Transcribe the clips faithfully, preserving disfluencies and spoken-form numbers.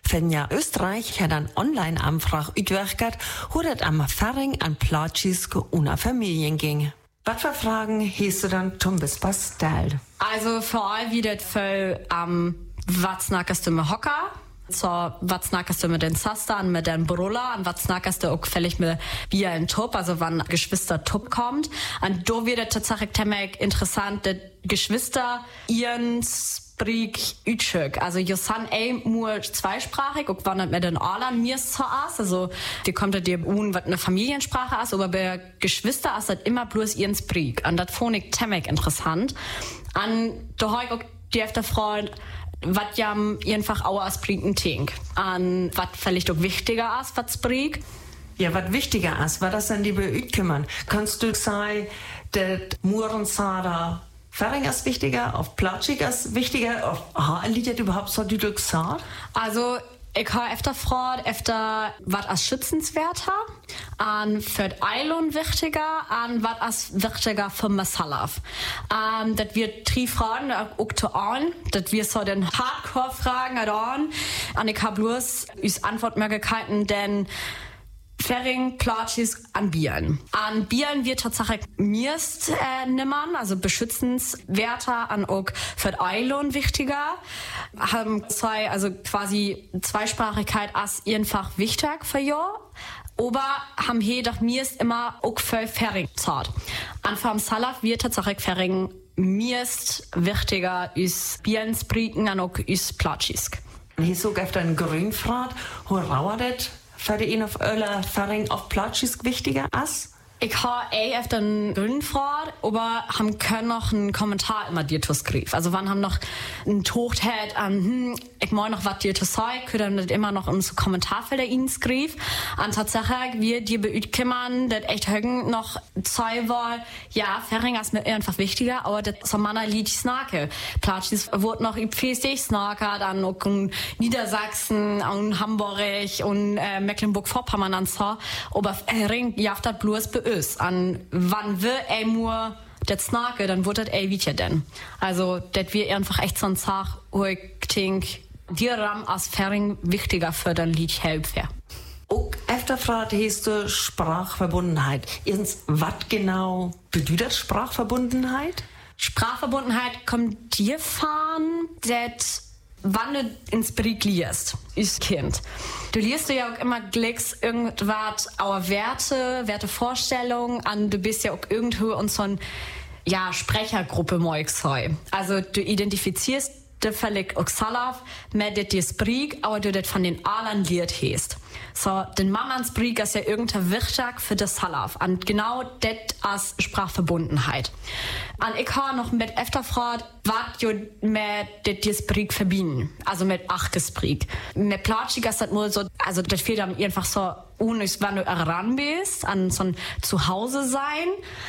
Fenja Österreich hat eine Online-Anfrage utwerkt, hoe das am Ferring an Platschisk und an Familien ging. Was für Fragen hast du dann zum Bespasstel? Also vor allem wie das für am um, was snackest du mit Hocker? So, was snackest du mit den Sastern, mit den Bruller und was snackest du auch völlig mit wie ein Tup, also wann Geschwister Tup kommt. Und da wird es tatsächlich ziemlich interessant, dass Geschwister ihren Sprik Ütschök. Also, Josan ey nur zweisprachig, auch wenn es mit den Orlan mir so ist. Also, die kommt ja dir un, was eine Familiensprache ist, aber bei Geschwister ist das immer bloß ihren Sprik. Und das fand ich ziemlich interessant. Und da habe ich auch die öfter Freund, was ja einfach auch als Sprik Tink. Und was vielleicht auch wichtiger ist, was Sprik. Ja, was wichtiger ist, was das denn die bei euch kümmern? Kannst du sagen, dass Murensada Ferring ist wichtiger, auf Platschig ist wichtiger, auf aha, liegt das überhaupt so die gesagt? Also, ich habe öfter gefragt, öfter, was als schützenswerter, an für die Eilon wichtiger, an was als wichtiger für Masalaf. Um, das wird drei Fragen, auch zu an, das wird so den Hardcore-Fragen an, und ich habe bloß als Antwortmöglichkeiten, denn Ferring, Platschis, an Bieren. An Bieren wird tatsächlich mirst äh, nimmern, also beschützenswerter, an auch für die Eilon wichtiger. Haben zwei, also quasi Zweisprachigkeit als einfach wichtig für ihr. Aber haben hier doch mirst immer auch für Ferring zart. An vom Salaf wird tatsächlich Ferring mirst wichtiger als Bieren spriken, an auch als Platschis. Hier so gibt ein Grünfrat, wo rauert das? Für die auf Öller Ferring auf Platschis wichtiger als? Ich habe eh auf den Grünen gefragt, aber haben können noch einen Kommentar immer dir zu schreiben. Also, wann haben noch einen Tocht hat an, hm, ich meine noch, was dir zu sagen, können dann immer noch unsere Kommentarfelder ihnen schreiben. Und tatsächlich, wir dir beüt kümmern, das echt hören noch zwei war, ja, Ferring ist mir einfach wichtiger, aber das so manner Lied snake. Platschis wurde noch im P S D snaker, dann auch in Niedersachsen und Hamburg und äh, Mecklenburg-Vorpommern und so. Aber Ferring, ja, das bloß be ist. An wann wir einmal das snake, dann wird das ey wie denn. Also, das wir einfach echt so ein Sach, wo ich denke, die Ram als Ferring wichtiger für den Lied helfen wäre. Auch öfter fragt hast du Sprachverbundenheit. Ins, was genau bedeutet Sprachverbundenheit? Sprachverbundenheit kommt dir fahren, das wann du ins Brief liest, ist Kind. Du liest ja auch immer glicks irgendwas, aber Werte, Wertevorstellungen, an du bist ja auch irgendwo in so ein, ja, Sprechergruppe moixheu. Also du identifizierst de völlig auch Salaf mit dir Sprik, aber du das von den anderen liert hast. So, den Mamans Sprik ist ja irgendein wichtig für das Salaf. Und genau das als Sprachverbundenheit. Und ich habe noch mit öfter gefragt, was du mit dir Sprik verbinden. Also mit Achgesprik. Mit Platschig ist das nur so, also das fehlt dann einfach so, ohne wenn du heran bist, an so ein Zuhause sein.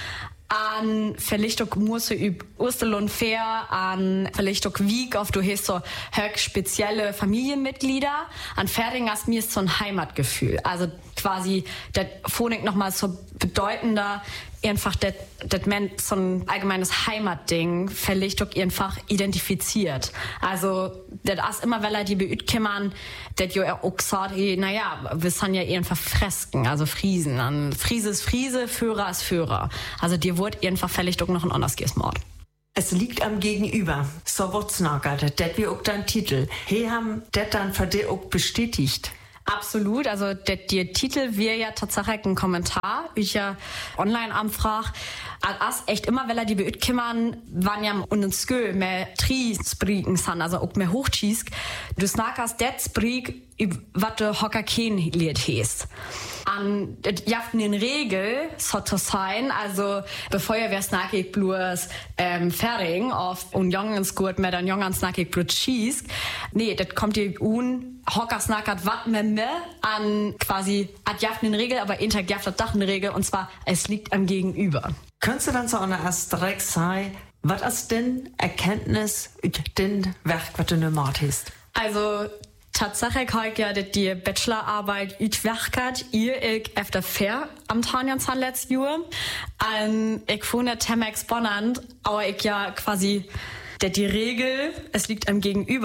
An vielleicht auch musst du über Osterlohn fair, an vielleicht auch Wieg auf du hast so höch spezielle Familienmitglieder. An Ferding hast mir so ein Heimatgefühl. Also quasi das Phonik nochmal so bedeutender, einfach das, das man so ein allgemeines Heimatding vielleicht auch einfach identifiziert. Also das ist immer, weil er die beüt kümmern, das jo auch sagt, hey, naja, wir sind ja einfach Fresken, also Friesen. An Friese ist Friese, Führer ist Führer. Also dir wurde einfach vielleicht auch noch ein anderes Mord. Es liegt am Gegenüber. So wird's nagert. Das wie auch dein Titel. Hey, haben das dann für dich auch bestätigt? Absolut, also der, der Titel wäre ja tatsächlich ein Kommentar, ich ja Online-Anfrage. Als echt immer, weil er die beüt kümmern, wann ja und ein Skö mehr Tri spriken san, also auch mehr hochschießt. Du snackst det sprik, was du Hocker kein lied hast. An, ja, in den Regel, so zu sein, also, bevor ihr wer snackig bloß, ähm, Ferring auf und Jongens gut mit ein Jongens snackig bloß schießt. Nee, das kommt ihr un, Hocker snackert wat mit mir an, quasi, at jaft in den Regel, aber intag jaft Dach in der Regel, und zwar, es liegt am Gegenüber. Könntest du dann so eine erst direkt sagen, was ist denn Erkenntnis ut den Werk, was du gemacht hast? Also, tatsächlich habe ich ja die Bachelorarbeit utwerkt, ihr ich efter fair am Tanjans letztes Jahr. Um, ich fand das ziemlich spannend, aber ich ja quasi, der die Regel, es liegt am Gegenüber,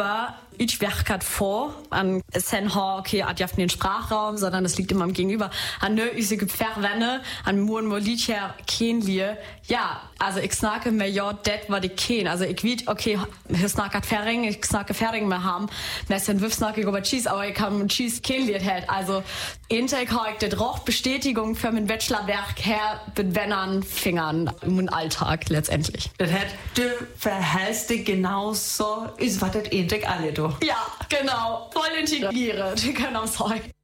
ich werke vor, an sen ha, okay, hat ja den Sprachraum, sondern es liegt immer am Gegenüber. An nö, ich sage Verwende, an Muren Molitcher Kenlie. Ja, also ich snacke mir ja, das war die Ken. Also ich weet, okay, ich snacke Fering, ich snacke Fering mehr haben. Das sind wir snacke über Cheese, aber ich kann Cheese Kenlie halt. Also, Intake habe ich das auch Bestätigung für mein Bachelorwerk her, mit Wennern, Fingern im Alltag letztendlich. Das hat, du verhältst dich genauso, ist was das Intake alle, du. Ja, genau. Voll integriert, genau so.